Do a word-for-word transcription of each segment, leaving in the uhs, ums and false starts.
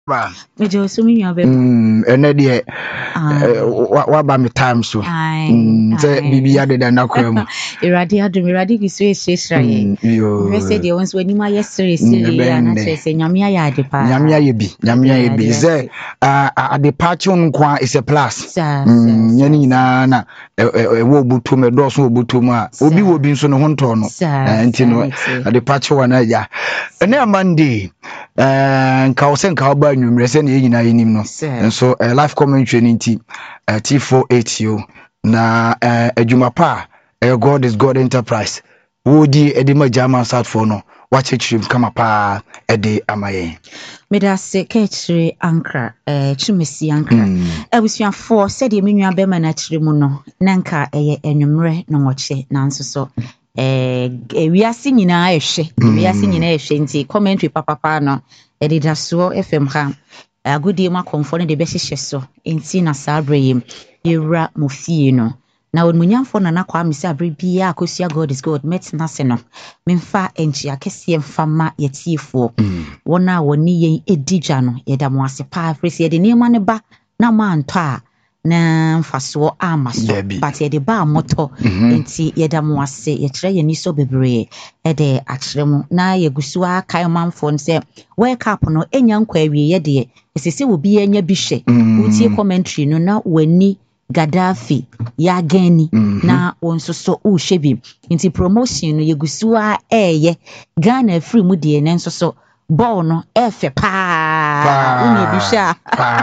Mejo so me nwa be mm ene de wa ba me time so mm say bibia de na kwa mu irade adum irade gisu esesra ye we say de once when ma yesere sire ya na che say nyame ya ade pa nyame ya bi nyame ya bi say ade pa chi on kwa is a plus mm nyani nyina na e wo butu me do so butu mu a obi wo bi nso no ho nto no enti no ade pa chi wana ya ene amande eh nka wo se nka ba nwumre se na nyina yenim no so life commentary nti T forty-eight yo na adwuma pa God is God Enterprise wodi edima German South for no wachechim kama pa ede amaye meda se kechire ankra eh chimesi ankra abusua for said ye menua be ma na chire mu no nanka eye enwumre no ngoche nanso so eh wiase nyina ehwe wiase nyina ehwe nti commentary papa pa no edida so F M ha agudi ma konfo de be hyehye so nti na sabreyim yewra mofie no na onmunyamfo na na kwa misi abre bia akosia God is God met na se no memfa enchi akese mfama yetiefo wona woni yen edigwa no yeda mo ase pa afresi yede nema ne ba na ma anto a na mfaso amaso but yede ba moto nti yeda mo ase ye kire ye ni so bebre ede akire mu na yegusu aka manfo nse wake up no enya nkwa awie yede esese obi enya bi hwe utie commentary no na wani Gaddafi ya geni mm-hmm. na wonsoso u shebi inti promotion no yegusuwa eye Ghana free mu de ne nsoso ball no efe pa uni bisha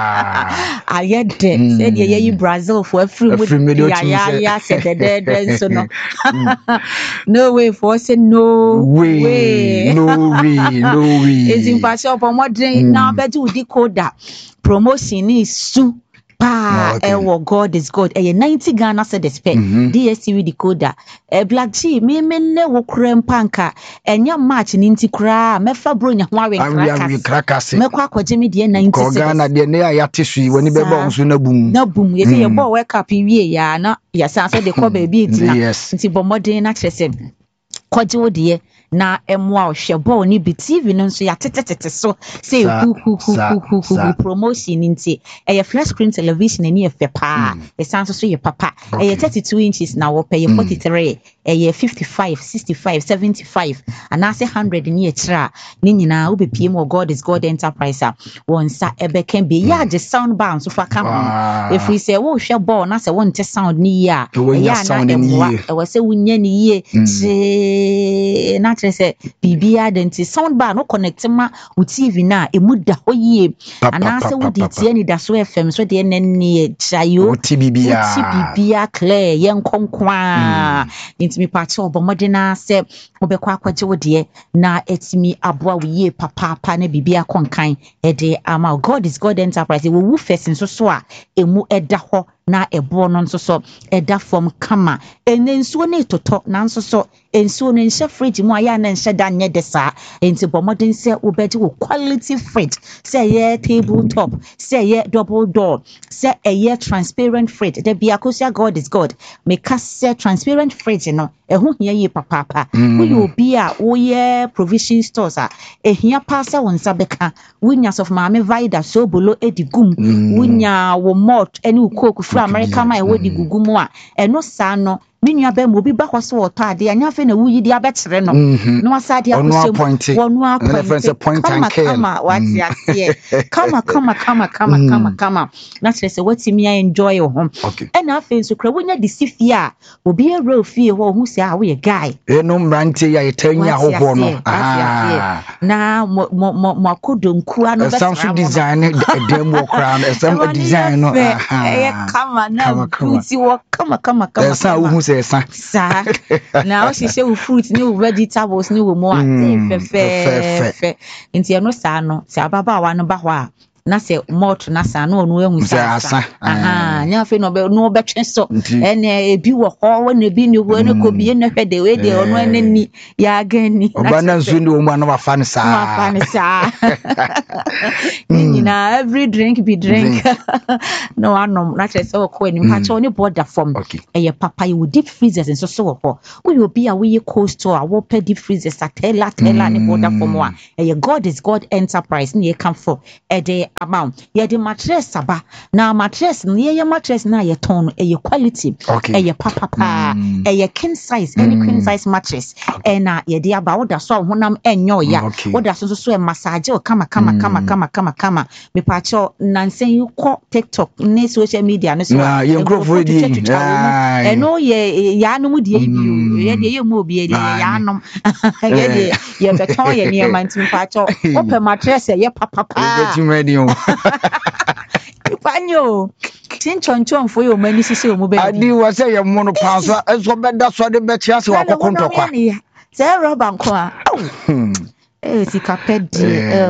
ayede mm. said ye Brazil for free mu ya ya ya setede de so no no way for say no way, way. no way no way is in passion for modern now bedu decoder promotion is su Pa, oh, okay. Ewo God is God. Eh, ninety Ghana said the spec. Mm-hmm. D S T V decoder. Eh, Black G, me me ne wo krem panka. Enya match ninti kra. Me fa bro nya hwa we krakas. Me kwa kwaje me de ninety. Ko Ghana de ne ayate sui woni be bo nso na bum. Na bum. Ye say ye bo wake up wie ya na. Ya sa so de ko ba bi tina. Nti bo modern na kyerese. Kwaje wo de na emwa ohwe ball ni bi T V no nso ya tetetete so say hu hu hu hu hu promotion nti e flat screen television ni e fe pa e sanso so ye papa e thirty-two inches na wo pay forty-three e fifty-five sixty-five seventy-five anase one hundred ni e kira ni nyina wo be P M God is God Enterprise wonsa e be kan be ya je sound bar so fa ka ho if we say wo hwe ball na say won te sound ni ya ya na e wo say wunya ni ye na say bibia denti sound bar no connect ma u T V na emuda hoye anase wudi tie ni da so F M so de nne chayo uti bibia uti bibia clear yen konkwa intimi party obomodena se obekwa akwaje wode na etimi aboa wiye papa papa na bibia konkan ede ama God is God Enterprise we wu first nso so a emu eda ho na ebo no nso so eda form kama enensuo ne toto na nso so ensuo no nhyɛ fridge mu aya na nhyɛ da nye de saa enti bomodin sɛ wobɛgye wo quality fridge sɛ ye table top sɛ ye double door sɛ ɛyɛ transparent fridge de bia kosia God is God make sɛ transparent fridge no ɛho hia yi papa papa wo yɛ obi a wo yɛ provision stores a ehia pa sɛ won sa beka wonya sof maame vida so bolo edigum wonya wo malt ene wo coke fra America ma e wodi gugu mu a eno saa no minua ba mo bi ba hɔ so wɔtɔ ade anya fe na wuyi di abekyere no no asade akosem wɔno apɔinte kama kama wati ase kama kama kama kama kama kama na kyerɛ sɛ watimi enjoy wo ho ɛna afe nso kra wonya de sifie a obi ewra ofie hɔ hu sɛ a wo yɛ guy eno mrante ya yetanya hoho no na mo mo mo akodonku ano bɛsra some design dem wo kra no some design no aha kama na kuti wo kama kama kama kama Sa na o hihye wo fruit ni wo vegetables ni wo mo a fe fe fe nti eno sa no se ababa wa no ba ho a na say malt na sa no no ehu sa aha nya fe no be no betwe so ene ebi wo ho na ebi ni wo ne ko bi na hwede we de ono anani ya gani obana nsu ni wo ma na wa fa ne sa wa fa ne sa na every drink be drink no anom na che so ko ni pa cho ni border form e ye papa you deep freezers and so so ho we obi a we coast to a wo pe deep freezers atela tela ni border form wa e ye God is God enterprise ni ye come for e de amount ye de mattress aba na mattress ni ye mattress na ye ton e ye quality e ye papa pa e ye king size any queen size mattress e na ye de aba wo da so honam enyo ya wo da so so e massage o kama kama kama kama kama kama me pa cho nansen you ko TikTok ni social media no so ye growth di e no ye ya no mu die bi ye de ye mu obi ye ya no ye de ye beton ye ni man tim pa cho open mattress ye papa pa get ready o panyo tin chonchon fo yo mani sisi o mu be adi wa say ye mo no pa so so be da so de be chia se wa kokonto kwa say rubber nko a eh sika pedi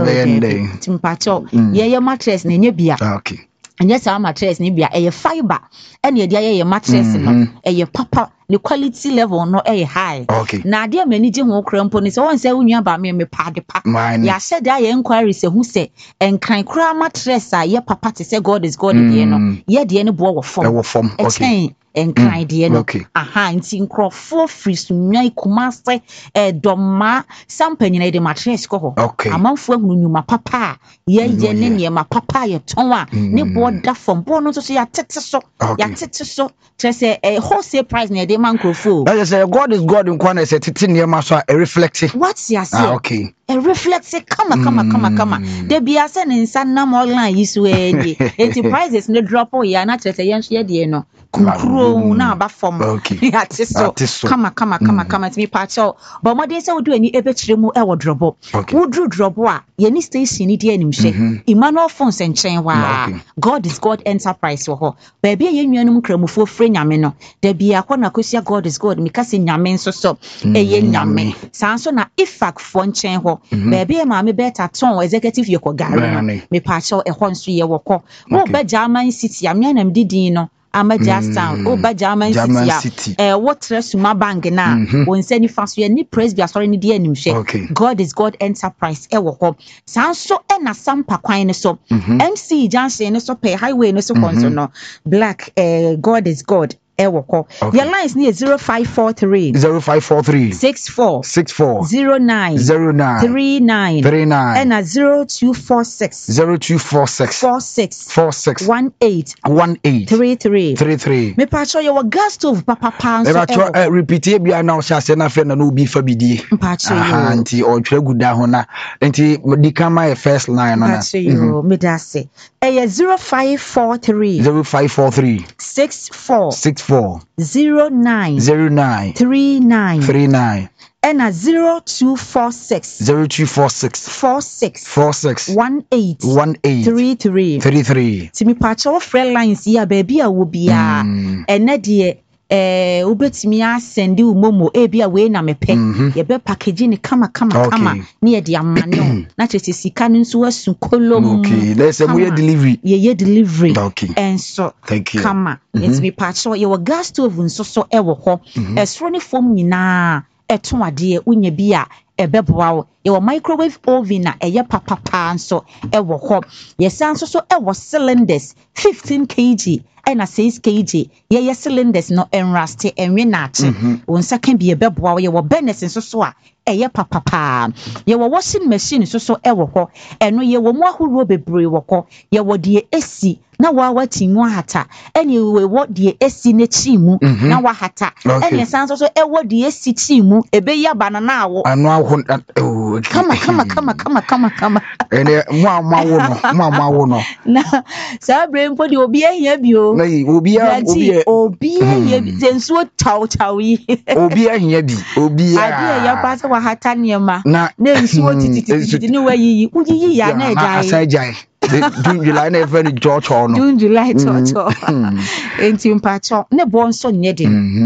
eh tim pa cho ye ye mattress na nye bia okay and yes our mattress ni bia eh fiber and ye dia ye mattress no eh papa the quality level no eh high okay na dia mani je ho krampo ni so won say unua ba me me pa de pa ya said dia ye inquiry say who say enkran kra mattress a ye papa te say God is God de no ye de ne bo wo form e wo form okay enkran de no aha nti nkrofo free sunwai kumase eh doma sampanyina de mattress ko ho amanfo ahunu nyuma papa ye ye ne ne ma papa ye ton a ne bo da form bo no so ya tete so ya tete so tre say eh wholesale price na de man krofo that is say God is God in corner say tete ne ma so a reflect what's ya say ah okay a reflex come come come come de bia se ne nsa na online yisu e di enterprises ne drop o ya na tre say yen hye de no kunkuro na aba form ya tiso come come come come me pa cho but modern say wodu ani ebe kire mu e wo drobo wodu drobo a ye ni station ni de anim hye Emmanuel phones enchen wa God is God enterprise wo ho ba bia ye nnuanum kramufo fre nyame no de bia kwa na kosia God is God mi kase nyame nso so e ye nyame sanso na ifak fo nchen ho baby ma me beta ton executive yeko gari no me pa cho e ho nso ye woko wo ba German City amia na mdidin no ama just town wo ba German City eh what Suma Bank na won sani faso ye ni presby asori ni de anim hwe God is God enterprise e wo ho sanso e na sampa kwan ne so M C Junction ne so pe highway ne so konso no black eh God is God Ewoko. Okay. Your lines near zero five four three zero five four three six four six four zero nine zero nine three nine three nine and a zero two four six zero two four six four six four six one eight one eight three three three three. Me pacho your gas stove papa pan so e repeat e bia na o sha se na fe na no bi fa bidie pacho aha nti o twa guda ho na nti di kama e first line na pacho yo me da se e zero five four three zero five four three six four six four zero nine zero nine three nine three nine and a zero two four six zero two four six four six four six one eight one eight three three three three. Timi pacho friend lines ya baby a wo bia ene de eh ubetimi asende umomo e bia we na mepe ye be package ni kama kama kama ni ye de amane na chese sika no nso asu kolom okay let's say we delivery ye ye delivery okay and so thank you kama let's be pacho ye wo gas stove nso so e wo ho esro ni fom nyina eto ade unya bia ebeboa wo ye microwave oven na eye papa pa nso e wo ho ye san so so e wo cylinders fifteen kilograms and a six kilograms ye ye cylinders no enraste enwe na ache won saka bi ebeboa wo ye wo benes nso so a eye papa pa ye wo washing machine so so e wo ho eno ye wo mu ahoro bebre wo ho ye wo de esi na wa wati mu hata ene we wo de esi na chi mu na wa hata ene san so so e wo de esi chi mu ebe ya banana awo anu awo kama kama kama kama kama kama ene mu amawo no mu amawo no na sa brain po de obi ehia bi o na obi obi obi ehia bi tensuo taw taw yi obi ehia bi obi ade ya pa se wa hata niema na nsuo titititi ni wa yiyi uyiyi ya na ejai asajai June July na even George no June July to to enti mpacho ne bo nso nye de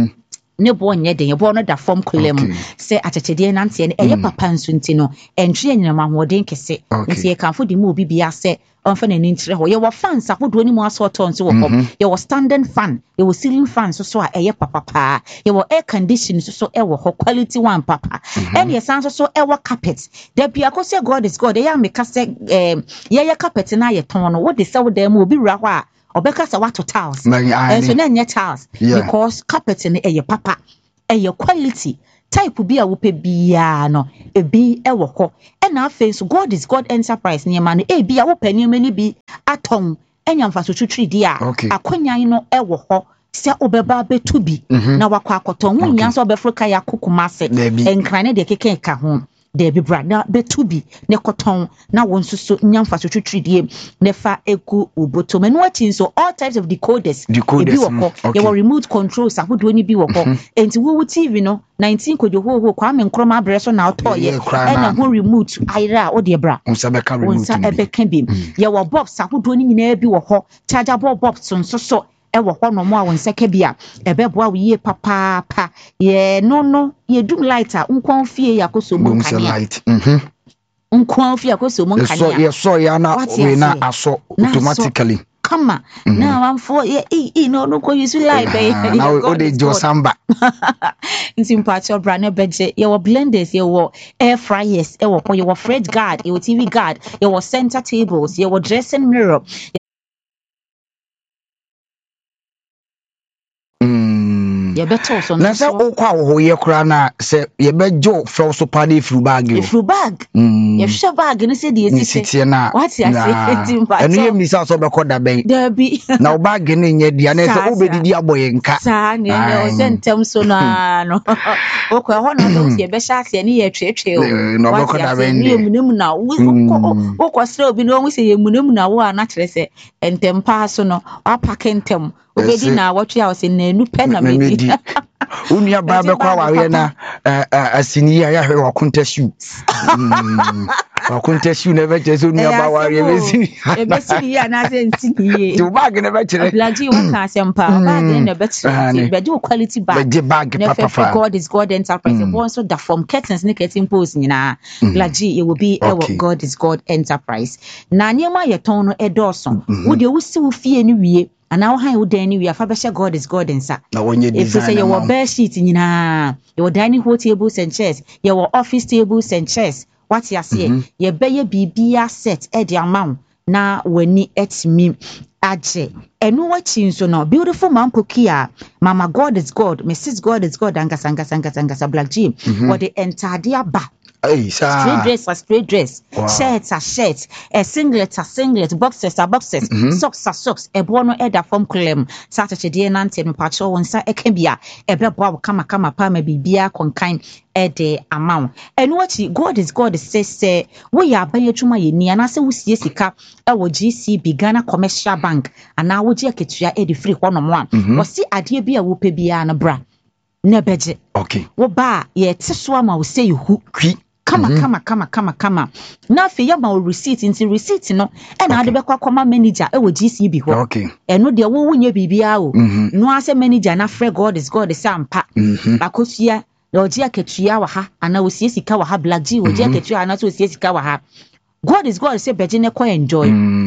ne bo nye den bo no da form kolem se achechede nante ne eye papa nso nti no entwe nyinama hoden kese nti e kanfo di mu obi bia se onfa na nintre ho ye wo fans ahodo ni mu asoto nso wo hom ye wo standing fan ye wo ceiling fan so so a eye papa pa ye wo air condition so so e wo ho quality one papa and ye san so so e wo carpet da bia ko se God is God ye ameka se eh ye ye carpet na ye ton no wo de se wo da mu obi wura ho a obeka sa wato tiles and so na nye tiles because carpet ni eye papa eye quality type bi a wo pe bia no ebi e wo ho e na afen so God is God enterprise ne ma no e bia wo pani mani bi aton enyamfa so twitwi di a akonyan no e wo ho se obeba betu bi na wakọ akoton wo nyan so obefruka ya kokuma se enkran ne de keke ka ho de bi brada betu bi ne koton na won susu nyamfa so twitwi die ne fa eku oboto menu achi so all types of decoders ebi woko ye wo remote controls ahodo ni bi woko enti wo T V no nineteen kojo ho ho kwa me nkroma abre so na oto ye na ho remote aira o de bra unsa beka remote unsa ebeka bi ye wo box ahodo ni nyina bi wo ho chargeable box nso so e wo ho no mo a won seka bia ebeboa wo ye papa pa ye no no ye dum lighter nkon fie yakoso mo kania light mhm nkon fie yakoso mo kania so ye so ya na we na aso automatically kama na one for ye e no no ko use light be na o de jo samba nti mpacho bra na beje ye wo blenders ye wo air fryers e wo ko ye wo fridge guard ye wo T V guard ye wo center tables ye wo dressing mirror ye beto so na se okwa wo ye kura na se ye bejo fro so pa de fru bag yo fru bag ye hwe bag ni se de esite na what ya say timba enu ye mi sa so be koda ben da bi na bag ni nye dia na se obedidi aboye nka sa ne ne o sentem so na no okwa ho na do ye be sha se ne ye twetwe o no be koda ben ni emunemu na wo okwa sre obi no wo se ye emunemu na wo na kire se entem pa so no wa pakentem obedi na watwe a se na nu pe na medi unia ba be kwa wawe na asini ya ya hwe wakontashu wakontashu na be jesu unia ba wawe be sini e be sini ya na se nsini ye ti bag na be kire blaji wo ka sempa bag na be kire be do quality bag be bag papa God is God enterprise e so da from curtains ne curtain post nyina blaji e will be e God is God enterprise na nyema ye ton no e doso wo de wo si wo fie ni wie ana wo han wo dan ni wi afa be she God is God nsa na wonye design if say your bed sheet nyina your dining hall tables and chairs your office tables and chairs what you say ye be ye bibia set e de amount na wani etimi age enu wachi nso no beautiful man pokia mama God is God Missus God is God anga sanga sanga sanga black jean what the entire aba Hey, straight dress a straight dress, wow. Shirts a shirt, a singlet a singlet, boxers a boxers, mm-hmm. Socks a socks, a bono eda from colem, Saturday nante no pacho one sa ekebia, a bebo kama kama pa me bibia conkin ede amount. And what God is God says say we are by chuma ye ni anase wo sie sika e wo G C B Ghana Commercial Bank ana wo je aketua e de free hono mo a wo si ade bia wo pe bia na bra na beje okay wo ba ye teso ama wo say hu kwi Kama, mm-hmm. kama, kama, kama, kama. Na fe ya ma receipt, inti receipt no. E na ade be kwa kwa manager, e wo G C B ho. Okay. E no de wo wunye bibia o. No ase manager na frɛ God is God is ampa. Bakosua, na oji aketua wa ha, ana osie sika wa ha black G, oji aketua ana so osie sika wa ha. God is God say beje ne kwa enjoy.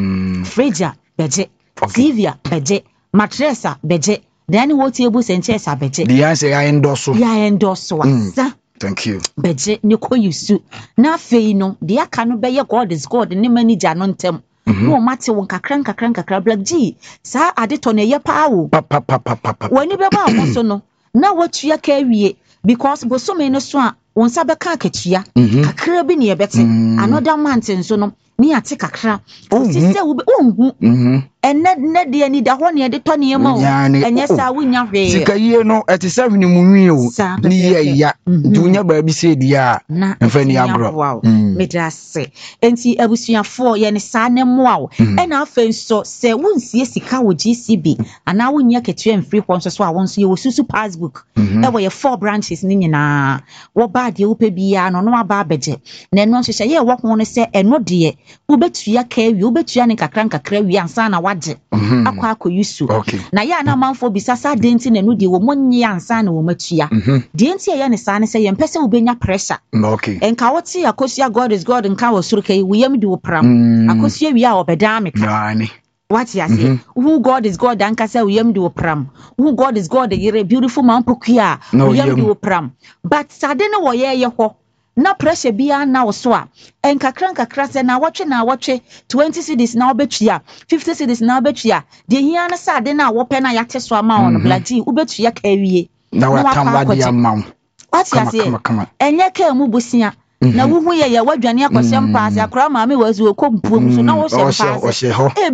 Freja beje, T V beje, mattress beje. Then wo tables and chairs beje. The answer ya endorse. Ya endorse wa. Thank you. Beje ne ko yusu na fei no de aka no be ye God is God ne manager no ntem no mate won kakran kakran kakra black G sa ade to ne ye pa wo pa pa pa pa pa wani be ba wo so no na watua ka wie because bosome no so a won sa be ka akatua kakra bi ne ye bete another month nso no ni ate kakra si se wo unhu enne ne de ani da ho ne de to ne ma o enye sa wunya hwe sika yie no ete sa hwene mu nwie o ni ye ya dunya ba bi se dia mfa ni agro me da se enti abusuafo ye ne sa ne moa o ena afa nso se wonsie sika wo G C B ana wonya ketua mfiri ho nso so a won so ye wo susu passbook e wo ye four branches ni nyina wo ba de wo pe bia no no aba abeje na no hyehyɛ ye wo ho no se eno de wo betua ka wi wo betua ne kakra kakra wi ansa na wade akwa akoyusu na ya na manfo bisasa denti na no de wo monye ansa na wo matua denti ya ne sa ne se yempese wo benya pressure okay enka wote akosia God is God nka wo soro kai wo yam de wo pram akosia wi a obeda ameka what you say who God is God anka say wo yam de wo pram who God is God yere beautiful man pokia wo yam de wo pram but sade ne wo ye ye ho na pressure bia na wo so a enkakra nkakra se na wotwe na wotwe twenty cedis na obetua fifty cedis na obetua de hia na sade na wo pe na yate so ama won bladi obetua ka wie na wa tamba dia mam what you say enye ka mu busia na wuhu ye ye wadwane akosem paase akra ma me wazu okompuom so na wo hyem paase